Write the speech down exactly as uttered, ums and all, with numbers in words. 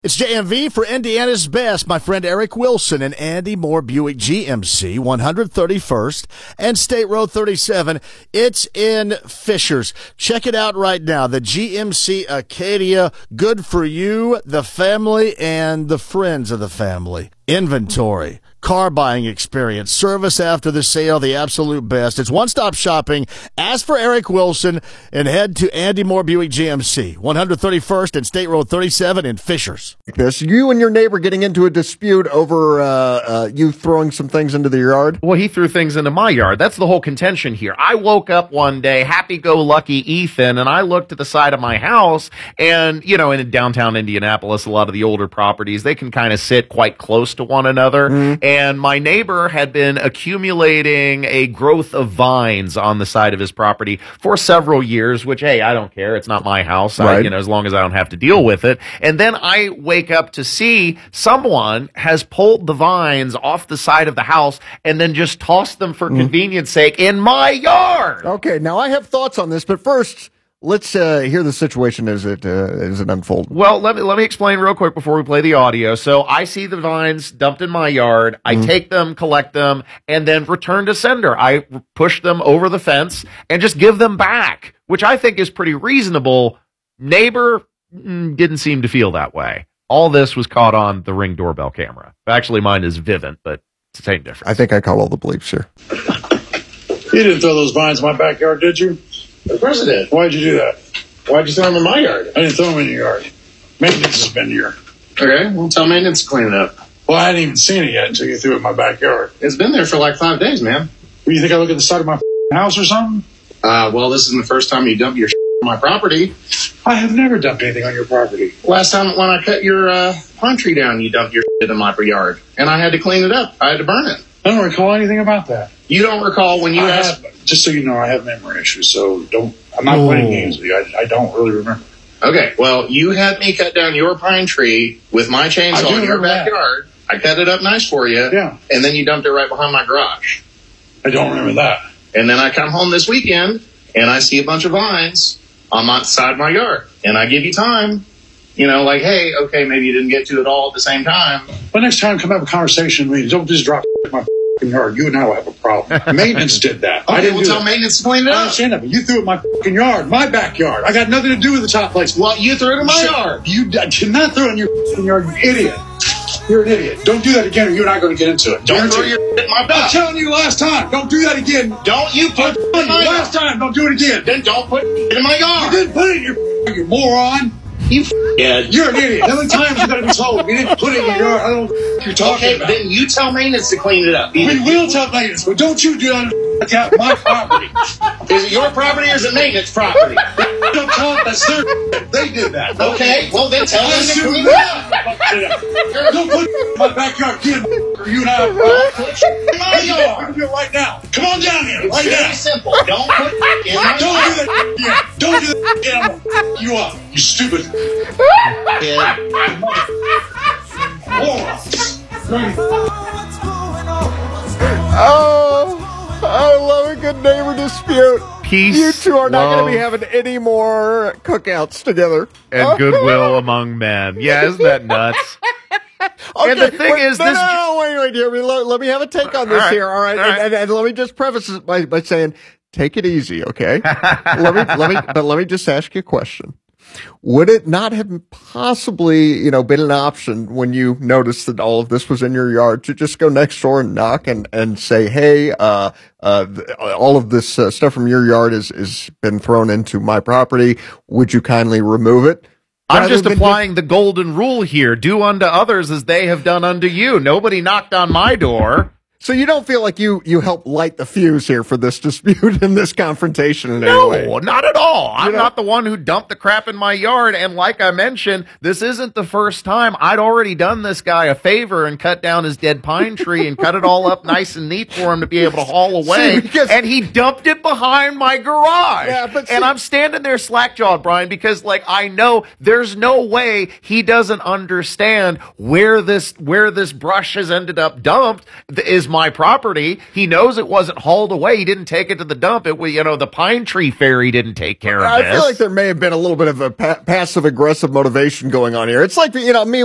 It's J M V for Indiana's best. My friend Eric Wilson and Andy Moore Buick G M C, one thirty-first and State Road thirty-seven. It's in Fishers. Check it out right now. The G M C Acadia, good for you, the family, and the friends of the family. Inventory, car buying experience, service after the sale, the absolute best. It's one-stop shopping. Ask for Eric Wilson and head to Andy Moore Buick G M C, one thirty-first and State Road thirty-seven in Fishers. This, you and your neighbor getting into a dispute over uh, uh, you throwing some things into the yard? Well, he threw things into my yard. That's the whole contention here. I woke up one day, happy-go-lucky Ethan, and I looked at the side of my house, and, you know, in downtown Indianapolis, a lot of the older properties, they can kind of sit quite close to one another. Mm-hmm. And my neighbor had been accumulating a growth of vines on the side of his property for several years, which, hey, I don't care. It's not my house. Right. I, you know, as long as I don't have to deal with it. And then I wake up to see someone has pulled the vines off the side of the house and then just tossed them for mm-hmm. convenience sake in my yard. Okay, now I have thoughts on this, but first, let's uh, hear the situation as it uh, as it unfolds. Well, let me let me explain real quick before we play the audio. So I see the vines dumped in my yard. I mm. take them, collect them, and then return to sender. I push them over the fence and just give them back, which I think is pretty reasonable. Neighbor mm, didn't seem to feel that way. All this was caught on the Ring doorbell camera. Actually, mine is Vivint, but it's the same difference. I think I call all the bleeps here. You didn't throw those vines in my backyard, did you? Of course I did. Why'd you do that? Why'd you throw them in my yard? I didn't throw them in your yard. Maintenance has been here. Okay, well, tell maintenance to clean it up. Well, I hadn't even seen it yet until you threw it in my backyard. It's been there for like five days, man. Well, you think I look at the side of my house or something? Uh, well, this isn't the first time you dump your on my property. I have never dumped anything on your property. Last time when I cut your uh, pine tree down, you dumped your shit in my yard, and I had to clean it up. I had to burn it. I don't recall anything about that. You don't recall when you I asked... Have, just so you know, I have memory issues, so don't... I'm not oh. playing games with you. I, I don't really remember. Okay, well, you had me cut down your pine tree with my chainsaw in your backyard. That. I cut it up nice for you. Yeah. And then you dumped it right behind my garage. I don't remember that. And then I come home this weekend, and I see a bunch of vines on my side of my yard. And I give you time, you know, like, hey, okay, maybe you didn't get to it all at the same time. But next time, come have a conversation with me. Don't just drop in my yard. You and I will have a problem. Maintenance did that. Okay, I didn't we'll tell that. maintenance to clean it I up. understand that, but you threw it in my yard, my backyard. I got nothing to do with the top place. Well, you threw it in my Shit. yard. You did not throw it in your yard, you idiot. You're an idiot. Don't do that again, or you and I are going to get into it. Don't throw your shit in my back. I'm telling you last time. Don't do that again. Don't you put it in my last yard. time. Don't do it again. Then don't put it in my yard. You didn't put it in your you moron. You f***head. You're an idiot. How many times you got to be told? You didn't put it in your yard. I don't know what you're talking okay, about. Then you tell maintenance to clean it up. We will tell maintenance, but don't you do that on my property. Is it your property or is it maintenance property? Don't tell them that's their They did that. Okay, well then tell them to clean it up. Don't put it in my backyard again, or you and I will put it in my yard. We can do it right now. Come on down here, right it's now. very simple. Don't put it in my Don't yard. do that again. Don't do that again. I'm gonna f*** you up. You stupid Yeah. morons. Oh, I love a good neighbor dispute. Peace, you two are not love, going to be having any more cookouts together. and goodwill among men. Yeah, isn't that nuts? Okay, and the thing wait, is, no, this. No, no, wait, wait, here. Let, let me have a take on this right, here. All right, all and, right. and, and let me just preface it by, by saying, take it easy, okay? let me, let me, but let me just ask you a question. Would it not have possibly, you know, been an option when you noticed that all of this was in your yard to just go next door and knock and, and say, hey, uh, uh, th- all of this uh, stuff from your yard is, is been thrown into my property. Would you kindly remove it? I'm just applying the golden rule here. Do unto others as they have done unto you. Nobody knocked on my door. So you don't feel like you, you help light the fuse here for this dispute and this confrontation in no, any way? No, not at all. I'm know? not the one who dumped the crap in my yard. And like I mentioned, this isn't the first time. I'd already done this guy a favor and cut down his dead pine tree and cut it all up nice and neat for him to be able to haul away. See, because, and he dumped it behind my garage. Yeah, but see, and I'm standing there slack-jawed, Brian, because like I know there's no way he doesn't understand where this where this brush has ended up dumped is my property. He knows it wasn't hauled away. He didn't take it to the dump. It was, you know, the pine tree fairy didn't take care of I this. feel like there may have been a little bit of a pa- passive aggressive motivation going on here. It's like, you know, me